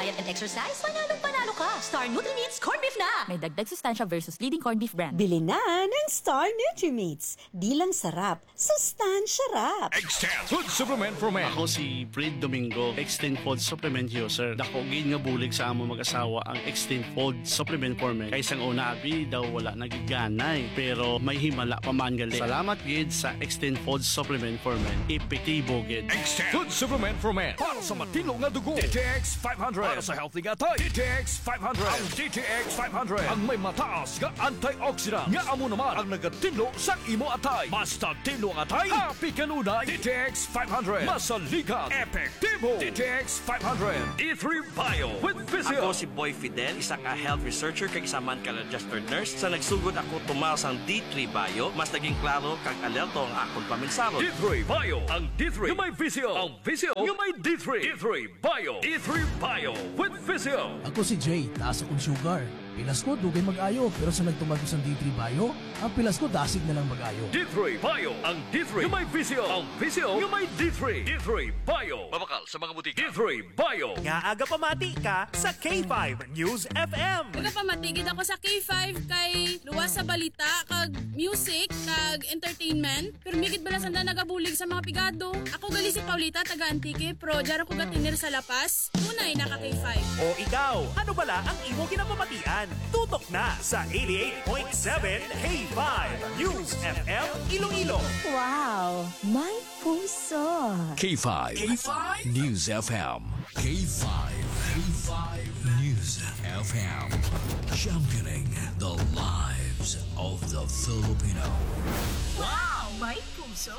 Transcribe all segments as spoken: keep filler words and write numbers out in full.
diet and exercise, panalong panalo ka. Star Nutri-Meats Corn Beef na! May dagdag sustansya versus leading corned beef brand. Bili na ng Star Nutri-Meats. Di lang sarap, sustansya rap. Extend Food Supplement for Men. Ako si Fred Domingo, Extend Food Supplement user. Dako gin nga bulig sa amo mag-asawa ang Extend Food Supplement for Men. Kaysang una abi daw wala nagiganay, pero may himala pa man gali. Salamat gid sa Extend Food Supplement for Men. Epektibo gid. Extend Food Supplement for Men. Para sa matino nga dugo. D T X five hundred. Para sa healthy nga tay. D T X five hundred. Ang D T X five hundred. Ang may mataas nga antioxidant. Nga amo naman ang nagatino sa imo atay. Basta tino nga atay. Happy kanunay. D T X five hundred. Masaligan. Epektibo. D T X five hundred. E three Bio with Physio. Ako si Boy Fidel, isang uh, health researcher kag isa man ka registered nurse. Sa nagsugod ako tumaw sang D three Bio, mas naging klaro kag alerto ang akong paminsaro. D three Bio. Ang D three yung may Physio. Ang Physio yung may D three. D three Bio. E three Bio with Physio. Ako si Jay, taas akong sugar. Pilas ko, dugay mag-ayo. Pero sa nagtumago sa D three Bio, ang pilas ko, dasig na lang mag-ayo. D three Bio. Ang D three yung may Physio. Ang Physio yung may D three. D three Bio. Babakal sa mga butika. D three Bio. Nga aga pamati ka sa K five News F M. Aga pamatigid ako sa K five kay luwas sa balita, kag music, kag entertainment. Pero migit bala sanda nagabulig sa mga pigado. Ako gali si Paulita, taga Antique, pro dyan ako gatinir sa Lapas. Tunay naka K five. O ikaw, ano bala ang imo ginapamatian? Tutok na sa eighty-eight point seven K five News F M Iloilo. Wow, may puso. K five. K five News F M. K five. K five News F M. Championing the lives of the Filipino. Wow, may puso.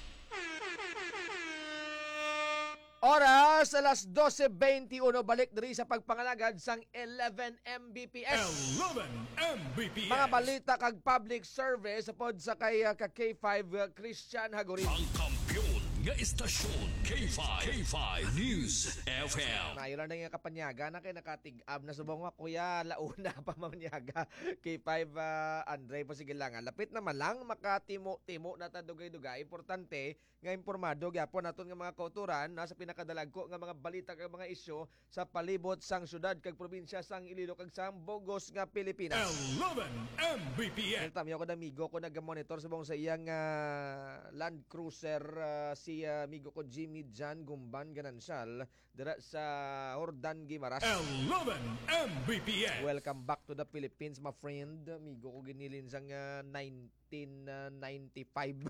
Oras, alas twelve twenty-one, balik diri sa pagpangalagad sang eleven M B P S. eleven M B P S. Mga balita kag public service pod sa kay uh, ka K five uh, Christian Hagorin. Ang kampiyon nga istasyon K five. K five News F M. Nayon na nga kapanyaga na kay nakatig-ab na subong nga kuya launa pa mamanyaga K five uh, Andre po sige lang. Lapit naman lang makatimo-timo na ta dugay-dugay. Importante nga impormado gyapon naton nga mga kauturan nasa pinakadalagko nga mga balita kag mga isyu sa palibot sang syudad kag probinsya sang Iloilo kag sang Bogos nga Pilipinas. eleven M B P S. Tami ako na amigo ko nag-monitor sa bong sa iyang uh, Land Cruiser uh, si uh, amigo ko Jimmy Jan Gumban Ganancial dira sa Hordan Guimaras. eleven M B P S. Welcome back to the Philippines, my friend. Amigo ko ginilin sang uh, nineteen ninety-five.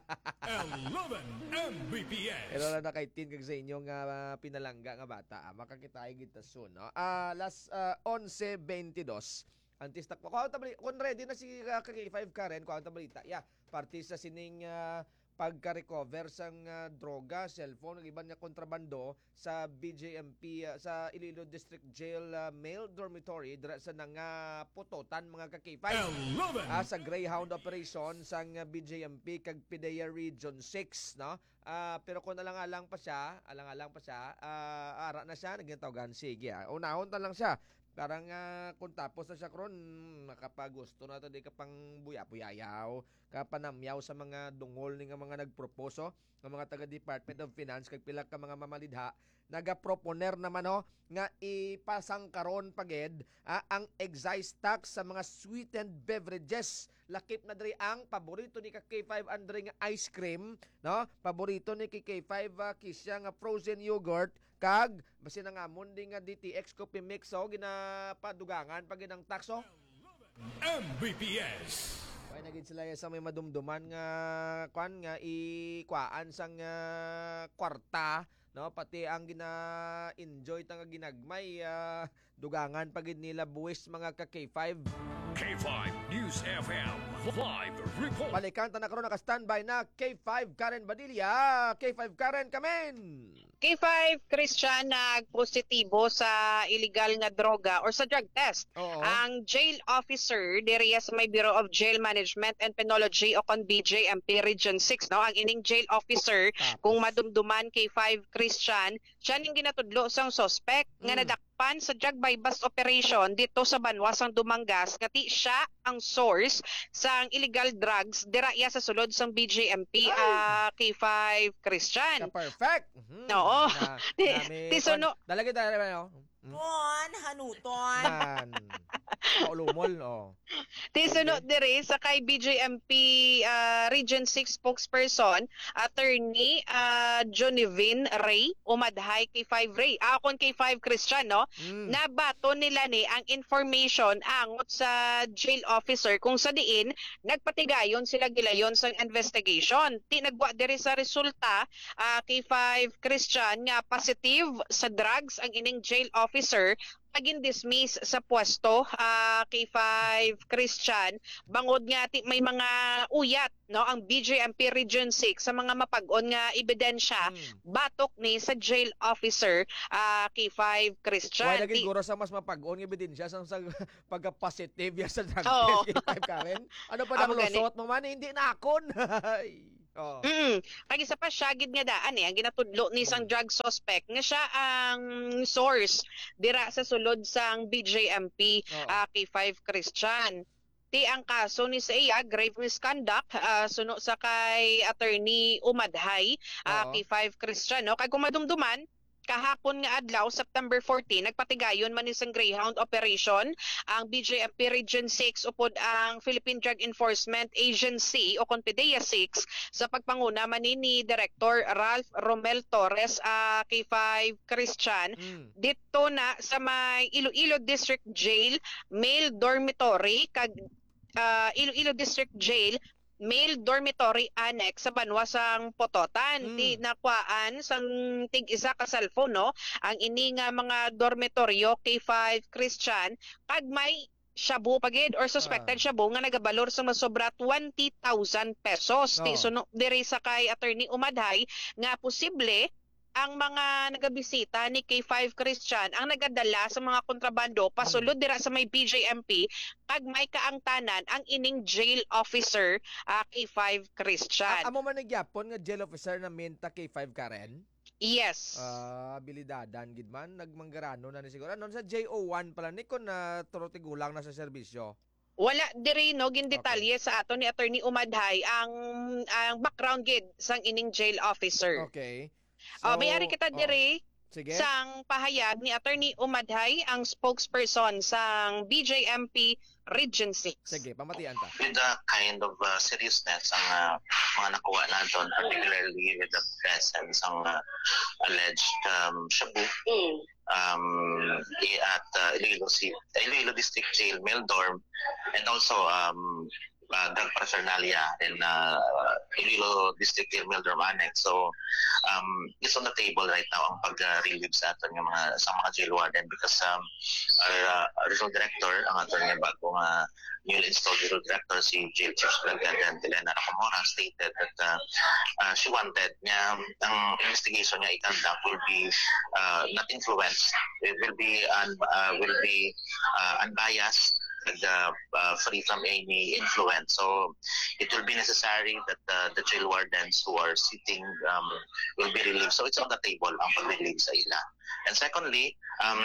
eleven M B P S. Pero na kay tin kag sa inyong uh, pinalangga nga bata. Ah, makakitay kita soon, no? Ah, last uh, eleven twenty-two. Antis tak ko tabli kun ready na si uh, K five Karen ko ang balita. Yeah, party sa sining uh, pagka-recover sang uh, droga, cellphone, ng iban nga kontrabando sa B J M P uh, sa Iloilo District Jail uh, male dormitory dira sa nga putotan mga ka-K five. Uh, sa Greyhound operation sang uh, B J M P kag P D E A Region six, no? Uh, pero kung alang-alang pa siya, alang-alang pa siya, uh, ara na siya, nagtawagan sige. Uh, unahon ta lang siya. Parang uh, kung tapos na siya karon, nakapagusto na to di ka pang buya-buyayaw, kapanamyaw sa mga dungol ni nga mga nagproposo ng mga taga Department of Finance kag pila ka mga mamalidha nagaproponer naman ho nga ipasang karon paged ah, ang excise tax sa mga sweetened beverages. Lakip na diri ang paborito ni ka K five Andre nga ice cream, no? Paborito ni K five uh, kisya nga frozen yogurt kag basin nga mundi nga D T X coffee mix so ginapadugangan pag ginang tax oh. M B P S. Kaya naging sila sa may madumduman nga kwan nga ikwaan sang uh, kwarta, no, pati ang gina-enjoy tang ginagmay uh, dugangan pagid nila buwis mga ka K five. K five News F M live report. Balikan ta na karon naka-standby na K five Karen Badilla. K five Karen kamen. K five Christian nagpositibo sa illegal nga droga or sa drug test. Oo. Ang jail officer diriya sa may Bureau of Jail Management and Penology o kon B J M P Region six, no, ang ining jail officer Tapos. kung madumduman K five Christian siya ning ginatudlo sang suspect nga Mm. nadakpan sa drug buy bust operation dito sa Banwasang Dumangas ngati siya ang source sang illegal drugs dira iya sa sulod sang B J M P uh, K five Christian. Ka perfect. Mhm. Oo. Na, Ti- nami- ti suno- kon- Dalagay tayo ano? Ton, hanuton. Nan. Paulumol, oh. Tisunod dire sa kay B J M P uh, Region six spokesperson, attorney uh, Jonivin Ray, umadhay kay five Ray. Akon kay five Christian, no? Mm. Nabato nila ni ang information angot sa jail officer kung sa diin nagpatigayon sila gilayon sa investigation. Ti nagwa dire sa resulta uh, kay five Christian nga positive sa drugs ang ining jail officer pagin dismiss sa pwesto uh, K five Christian bangod nga ti may mga uyat no ang B J M P Region six sa mga mapag-on nga ebidensya Mm. batok ni sa jail officer uh, K five Christian. Why lagi Ti- siguro sa mas mapag-on nga ebidensya sa sa pagka-positive ya sa drug Oo. test kay five Karen. Ano pa Amo nang gani. lusot mo man hindi na akon. Oh. Mm. Kaya isa pa siya gid nga daan eh ang ginatudlo ni sang drug suspect nga siya ang source dira sa sulod sang B J M P Oo. uh, K five Christian. Ti ang kaso ni sa iya grave misconduct uh, suno sa kay attorney Umadhay uh, Oo. K five Christian no kay kung madumduman kahapon nga adlaw September fourteen nagpatigayon man ni sang Greyhound operation ang B J M P Region six upod ang Philippine Drug Enforcement Agency o kon PDEA six sa pagpanguna man ni, ni Director Ralph Romel Torres uh, K five Christian Mm. dito na sa may Iloilo District Jail male dormitory kag uh, Iloilo District Jail male dormitory annex sa Banwasang Pototan. Mm. Di nakuhaan sang tig isa ka cellphone no ang ini nga mga dormitoryo K five Christian kag may shabu pagid or suspected Ah. shabu nga nagabalor sa masobra twenty thousand pesos. Di Oh. suno diri sa kay attorney Umadhay nga posible ang mga nagabisita ni K five Christian ang nagadala sa mga kontrabando pasulod dira sa may B J M P kag may kaangtanan ang ining jail officer uh, K five Christian. A- amo man nagyapon nga jail officer na minta kay five Karen. Yes. Ah, abilidadan gid man nagmanggarano na ni siguro. Ano sa J O one pala ni kon na uh, tigulang na sa serbisyo. Wala diri no gin detalye sa ato ni attorney Umadhay ang ang background gid sang ining jail officer. Okay. Oh, may-ari kita oh, diri sige. sang pahayag ni attorney Umadhay ang spokesperson sang B J M P Region six. Sige, pamatian ta. With the kind of uh, seriousness ang uh, mga nakuha natin, particularly with the presence ng uh, alleged um, shabu um, i- at uh, Iloilo, City, Iloilo District Jail, Male Dorm, and also um, uh, drug paraphernalia in uh, Iloilo District Jail, Male Dorm Annex. So, um, it's on the table right now ang pag-relieve sa atin ng mga, sa mga jail warden because um, our uh, regional director, ang ato niya bagong uh, newly installed regional director, si Jail Chief Brigadier Delena Nakamura, stated that uh, uh, she wanted niya ang investigation niya i-conduct will be uh, not influenced. It will be un, uh, will be uh, unbiased and uh, uh, free from any influence. So it will be necessary that uh, the jail wardens who are sitting um, will be relieved. So it's on the table ang pag-relieve sa ila. And secondly, um,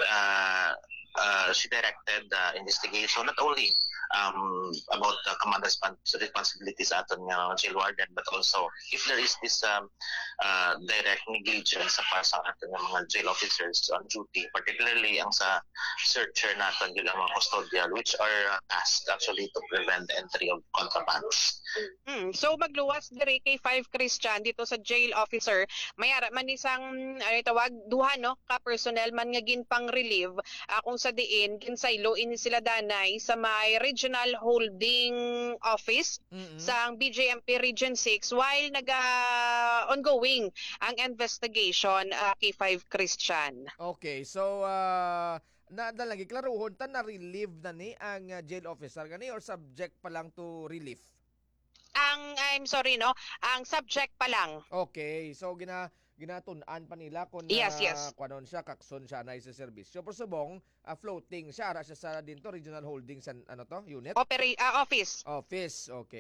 uh, uh, she directed the investigation not only um, about the commander's responsibilities sa aton nga jail warden, but also if there is this um, uh, direct negligence sa para sa aton nga mga jail officers on duty, particularly ang sa searcher natin yung mga custodial, which are uh, tasked actually to prevent the entry of contrabands. Hmm. So magluwas diri kay five Christian dito sa jail officer mayara man isang ano tawag duha no ka personnel man nga ginpang relieve uh, kung sa diin ginsaylo ini sila danay sa may regional holding office Mm-mm. sa B J M P Region six while naga ongoing ang investigation uh, kay five Christian. Okay, so uh, na dalagi klaruhon ta na relieve na ni ang uh, jail officer gani or subject pa lang to relief. Ang I'm sorry no, ang subject pa lang. Okay, so gina ginatun-an pa nila kung Yes, uh, yes. kuanon siya kakson siya na sa serbisyo. Pero subong uh, floating siya ara siya sa dinto regional holdings and ano to unit Opera uh, office. office. Okay.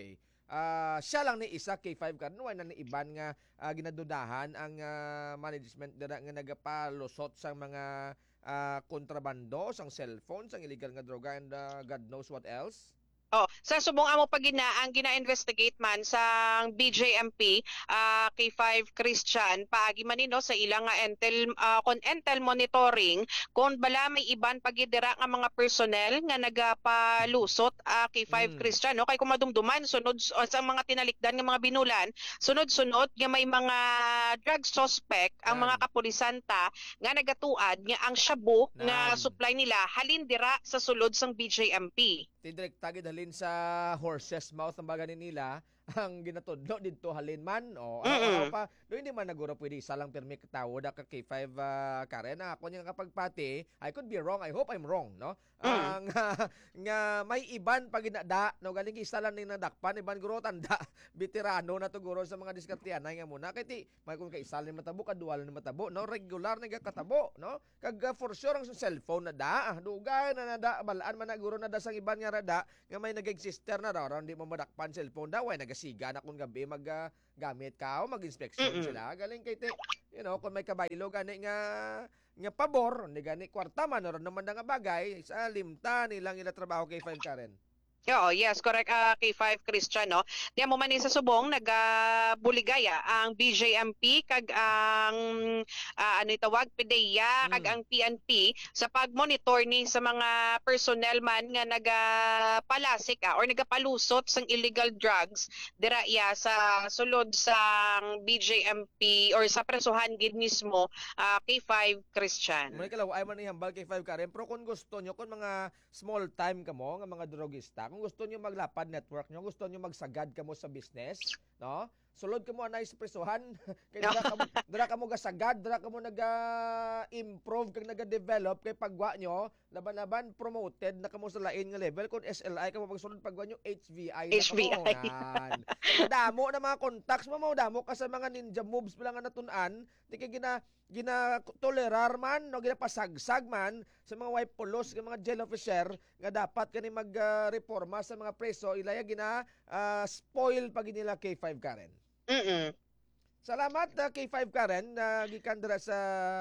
ah, siya lang ni isa K five karon wala na ni iban nga ah, ginadudahan ang ah, management dira nga nagapalusot sa mga ah, kontrabando, sang cellphone, sang illegal nga droga and ah, God knows what else. Oh, sa subong amo pagina ang gina-investigate man sa B J M P uh, K five Christian paagi man nino sa ilang nga entel uh, kon entel monitoring kung bala may iban pagidira nga mga personnel nga nagapalusot uh, K five Mm. Christian no kay kumadumduman sunod uh, sa mga tinalikdan nga mga binulan sunod-sunod nga may mga drug suspect ang mga kapulisan ta nga nagatuad nga ang shabu nga Nan. supply nila halin dira sa sulod sang B J M P. Tidrek tagid halin sa horse's mouth ang bagani nila ang ginatudlo didto halin man o Mm-mm. ano pa do hindi man naguro pwede isa lang permi katawo da ka K five uh, Karen ako nya kapagpati I could be wrong I hope I'm wrong no ang nga, nga may iban pag inada no galing isa lang ning nadakpan iban guro tanda veterano na to guro sa mga diskartehan nga muna kay ti may kung kay isa lang matabo kadual na matabo no regular na katabo no kag uh, for sure ang cellphone na da ah, dugay na nada balaan man na guro na da sang iban nga rada nga may nag-exister na raw hindi mo madakpan cellphone daw ay nagasiga na kung gabi mag uh, gamit ka o mag-inspection Mm-mm. sila galing kay te you know kung may kabaylo gani nga nga pabor ni gani kwarta man ron naman nga bagay sa limta nilang ila trabaho kay five Karen. Oo, yes, correct. Uh, K five Christian, no? Di mo man sa subong, nagabuligaya ang B J M P, kag ang, uh, ano itawag, P D E A, kag ang P N P, sa pag-monitor ni sa mga personnel man nga nagapalasik ah, or nagapalusot sang illegal drugs, dira iya sa sulod sang B J M P or sa presuhan gid mismo, uh, K five Christian. May kalaw ay man ihambal kay five Karen pero kung gusto nyo kung mga small time kamo nga mga drogista kung gusto nyo maglapad network nyo gusto nyo magsagad kamo sa business no sulod kamo anay sa presuhan kay dira kamo dira kamo gasagad dira kamo naga-improve kag naga-develop kay pagwa nyo laban-laban promoted na kamo sa lain nga level kung S L I kamo pagsulod pagwa nyo H V I na H V I. kamo nan. Damo na mga contacts mo mo damo ka sa mga ninja moves pala nga natun-an di kay gina gina tolerar man no ginapasagsag man sa mga wipe pulos ng mga jail officer nga dapat kani mag-reforma sa mga preso ilaya gina uh, spoil pag nila K five Karen. Mm. Salamat uh, K five Karen na uh, gikan dira sa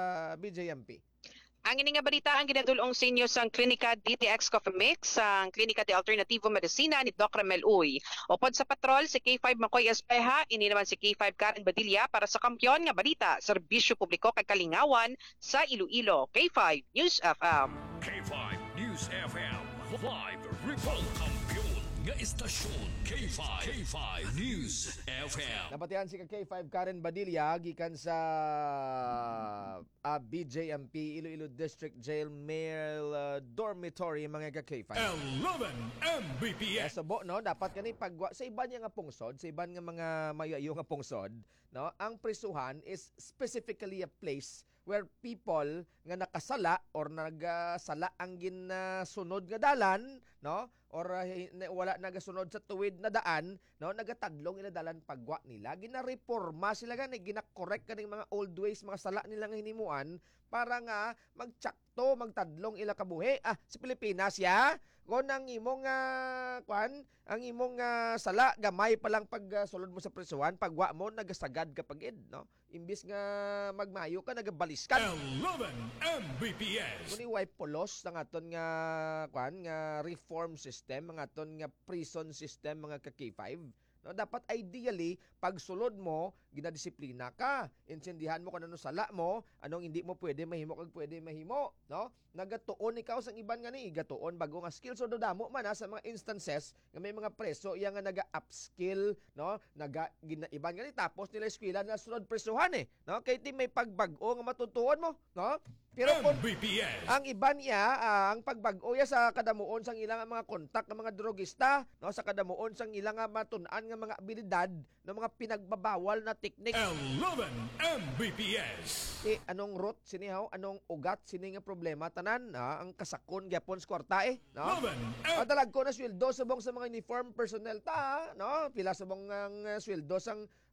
B J M P. Ang ini nga balita ang ginadulong sa inyo sa Klinika D T X Coffee Mix, ang Klinika de Alternativo Medicina ni Doc Ramel Uy. Upod sa patrol, si K five Makoy Espeja, ini naman si K five Karen Badilla para sa kampyon nga balita, serbisyo publiko kay Kalingawan sa Iloilo. K five News F M. K five News F M. Live report. Kampiyon nga istasyon. K five. K five News F M. Napatihan si K five Karen Badilla gikan sa uh, B J M P Iloilo District Jail Male uh, Dormitory mga ka K five. eleven M B P S. Yes, so, bo, no, dapat kani pagwa sa iban nga pungsod, sa iban nga mga mayayo nga pungsod, no, ang prisuhan is specifically a place where people nga nakasala or nagasala ang ginasunod nga dalan, no, or uh, wala nagasunod sa tuwid na daan, no, nagatadlong ila dalan pagwa nila, ginareforma sila gani, gina-correct kaning mga old ways, mga sala nila nga hinimuan para nga magtsakto, magtadlong ila kabuhi. Ah, si Pilipinas ya, kung ang imong uh, kwan, ang imong uh, sala gamay pa lang pag uh, sulod mo sa prisuhan, pagwa mo nagasagad ka pagid, no? Imbis nga magmayo ka nagabalis ka. eleven M B P S. Kuni wipe polos ang aton nga kwan nga reform system, ang aton nga prison system mga ka K five. No, dapat ideally pag sulod mo ginadisiplina ka, intindihan mo kung ano sala mo, anong hindi mo pwede mahimo kag pwede mahimo, no? Nagatuon ikaw sang iban nga ni gatuon bago nga skills so damo man ha, sa mga instances nga may mga preso iya nga naga-upskill, no? Naga gina, iban nga ni tapos nila eskwela na sunod presuhan eh, no? Kay ti may pagbag-o nga matutuon mo, no? Pero kung ang iba niya, uh, ang pagbag-o ya sa kadamuon sang ilang mga kontak ng mga drogista, no, sa kadamuon sang ilang matun-an nga mga abilidad ng mga pinagbabawal na teknik. eleven M B P S. Eh, anong root sinihaw, anong ugat sini nga problema tanan, ha? Ang kasakon gyapon sa kwarta eh, no? Padalag ko na sweldo subong sa mga uniform personnel ta, no? Pila subong ang uh, sweldo sang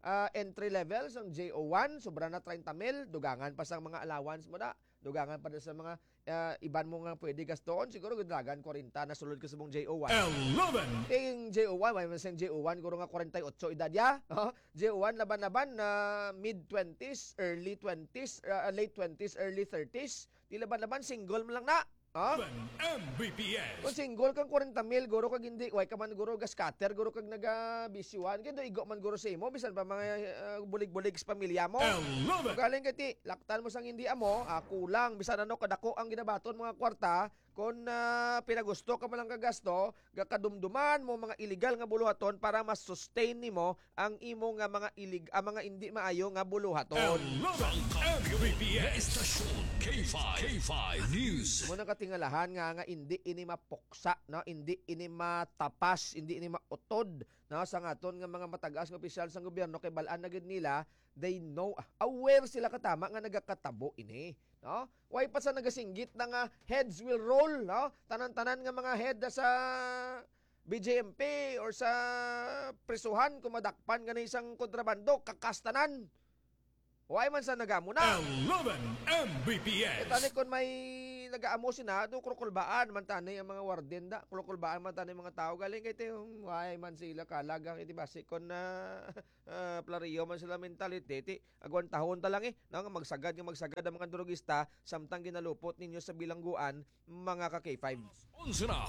ah, entry level sang J O one, sobra na thirty mil, dugangan pa sang mga allowance mo na, dugangan pa na sa mga ah, iban mo nga pwede gastoon, siguro gudagan forty na sulod ka sa mong J O one. eleven. Ting J O one, may masang J O one, guro nga forty-eight edad ya. Oh, J O one laban-laban na mid-twenties, early twenties, uh, late twenties, early thirties. Di laban-laban single mo lang na. Oh? M V P S. Kung single kang forty mil, guro kag hindi, way ka man guro ga scatter, guro kag naga-bisyuan, kaya igo man guro sa imo, bisan pa mga uh, bulig-bulig sa pamilya mo. eleven. Galing kati, laktan mo sang hindi amo, ah, kulang, bisan ano, kadako ang ginabaton mga kwarta, kung uh, pinagusto ka malang kagasto, gakadumduman mo mga illegal nga buluhaton para mas sustain nimo ang imo nga mga ilig, ah, mga hindi maayo nga buluhaton. eleven. M V P S. Estasyon K five. K five News. Muna katingalahan nga nga hindi ini mapuksa, no? Hindi ini matapas, hindi ini mautod, no? Sa ngaton nga mga matagas nga opisyal sa gobyerno kay balaan na gid nila, they know, aware sila katama nga nagakatabo ini, no? Way pa sa nagasinggit na nga heads will roll, no? Tanan-tanan nga mga head sa B J M P or sa prisuhan kung madakpan nga na isang kontrabando, kakastanan. Way man sa nagamo na. eleven. M V P S. E tani kon may nagaamo sina, do krokolbaan man tani ang mga warden da, krokolbaan man tani mga tao galing kay tayong way man sila kalaga kay base kon na uh, plariyo man sila mentality ti agwan tahon ta lang eh, no? Magsagad nga magsagad ang mga drogista samtang ginalupot ninyo sa bilangguan mga ka K five. Onze na.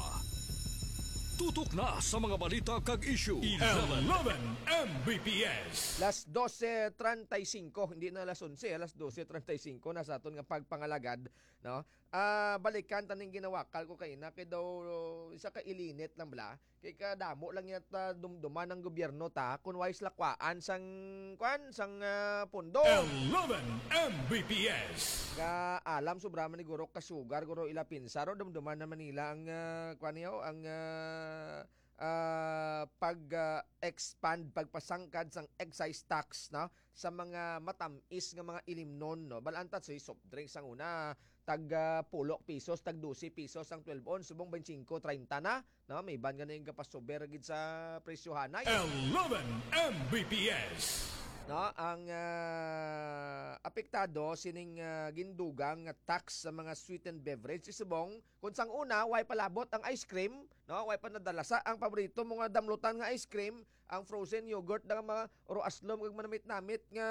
Tutok na sa mga balita kag issue. eleven. M V P S. Las twelve thirty-five, hindi na las eleven, las twelve thirty-five na sa aton nga pagpangalagad, no? Ah, balikan taning ginawakal ko kay na kay daw isa ka ilinit lang bla, kay kadamo lang yata dumduman ng gobyerno ta kun wais lakwaan sang kwan sang uh, pundo. eleven. M V P S. Ka alam sobra man ni guro ka sugar guro ila pinsaro dumduman naman nila ang uh, kwan niyo ang uh, uh, pag-expand, uh, pagpasangkad sang excise tax, no? Sa mga matamis nga mga ilimnon, no? Balantat sa soft drinks ang una, tag uh, pulo pisos, tag twelve pisos ang twelve ounce, subong twenty-five thirty na, no? May ban nga na yung kapasober gid sa presyohanay. eleven. M V P S. No, ang uh, apektado sining uh, gindugang nga tax sa mga sweetened beverage subong kun sang una way palabot ang ice cream, no, way pa nadalasa ang paborito mga damlutan nga ice cream, ang frozen yogurt nga mga roaslom kag manamit-namit nga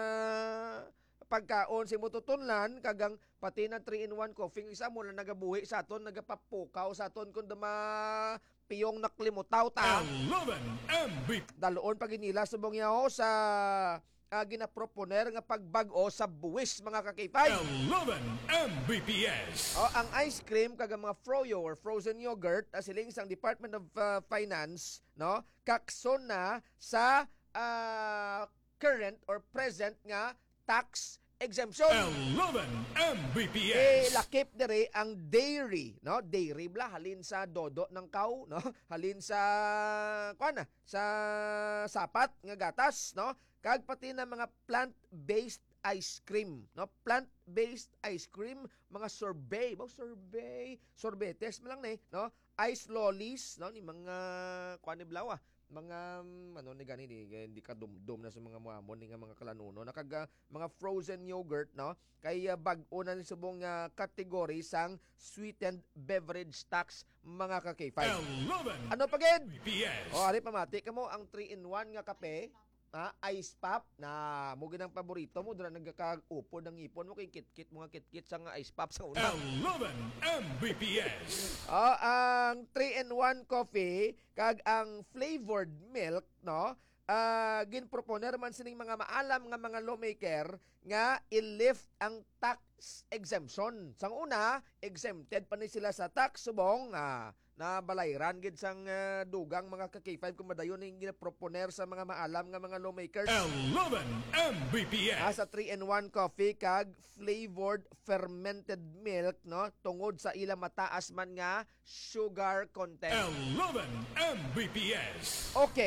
pagkaon si mututunlan kagang pati na three in one coffee isa mo na nagabuhi sa aton nagapapukaw sa aton kun dama piyong naklimutaw ta. eleven. M V P S. Daloon pag inila subong yaho sa uh, ginaproponer nga pagbag-o sa buwis mga ka-K five. eleven. M V P S. O, ang ice cream kag mga froyo or frozen yogurt uh, siling sang Department of uh, Finance, no, kakson na sa uh, current or present nga tax exemption. eleven. M V P S. Eh, lakip dere ang dairy, no? Dairy bla halin sa dodo ng cow, no? Halin sa kuan na, sa sapat nga gatas, no? Kag pati na mga plant-based ice cream, no? Plant-based ice cream, mga sorbet, ba sorbet, sorbetes mo lang ni, no? Ice lollies, no? Ni mga kuan ni blawa, mga ano ni gani di hindi ka dumdum na sa mga muamon ni nga mga kalanuno nakaga mga frozen yogurt, no, kay uh, bag-o na ni subong uh, category sang sweetened beverage tax mga ka K five. eleven. Ano pa gid? P S. O ari pamati kamo ang three in one nga kape, ha, ice pop na mo ginang paborito mo dira nagkakaupo ng ipon mo kay kitkit mo nga kitkit sa nga ice pop sa una. eleven. M V P S. Oh, ang three in one coffee kag ang flavored milk, no? Uh, ginproponer man sining mga maalam nga mga lawmaker nga i-lift ang tax exemption. Sang una, exempted pa ni sila sa tax subong uh, na balayran gid sang uh, dugang mga ka K five kung madayon ning ginaproponer sa mga maalam nga mga lawmakers. eleven. M V P S. Ah, sa three in one coffee kag flavored fermented milk, no, tungod sa ilang mataas man nga sugar content. eleven. M V P S. Okay,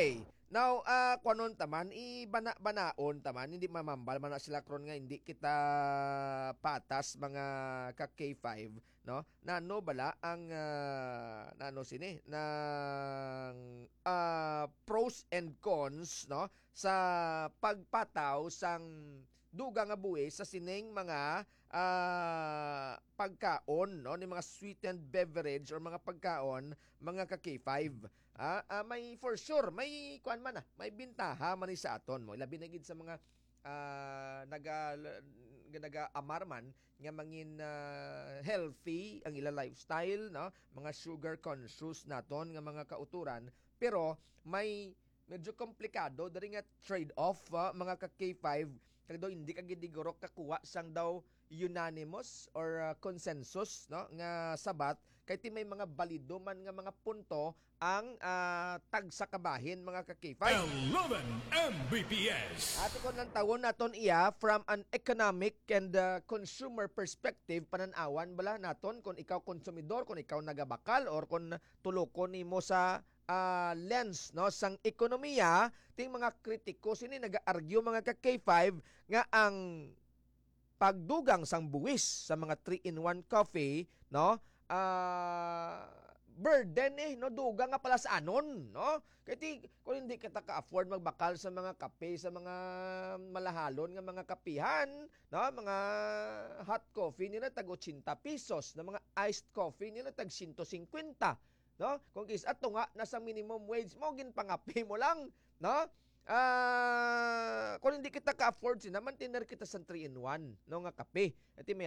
Now, uh, kuanon taman, ibana-banaon taman, hindi mamambal man na sila kron nga hindi kita patas mga ka K five, no? Nano bala ang uh, nano sini ng uh, pros and cons, no, sa pagpataw sang duga nga buwis sa sining mga uh, pagkaon, no, ni mga sweetened beverage or mga pagkaon mga ka K five. Ah, ah, may for sure, may kuan man ah, may bintaha man ni sa aton mo. Labi na gid sa mga ah, naga naga-amar man nga mangin ah, healthy ang ila lifestyle, no? Mga sugar conscious naton nga mga kauturan, pero may medyo komplikado dari nga trade-off ah, mga ka K five kag daw hindi ka gid digorok kakuha sang daw unanimous or uh, consensus, no, nga sabat kay ti may mga balido man nga mga punto ang uh, tagsa kabahin mga ka K five. eleven M B P S. Ato ko lang tawon naton iya from an economic and uh, consumer perspective, pananawan bala naton kung ikaw konsumidor, kung ikaw nagabakal or kung tulokon nimo sa uh, lens, no, sang ekonomiya. Ting mga kritiko sini naga-argue mga ka K five nga ang pagdugang sang buwis sa mga three in one coffee, no, uh, burden eh, no, dugang nga pala sa anon, no? Kaya kung hindi kita ka-afford magbakal sa mga kape, sa mga malahalon nga mga kapihan, no, mga hot coffee nila tag eighty pesos, na mga iced coffee nila tag one hundred fifty, no? Kung is ato nga nasa minimum wage mo gin pangape mo lang, no? Ah, uh, kung hindi kita ka-afford sinaman tiner kita sa three in one, no, nga kape. Ati may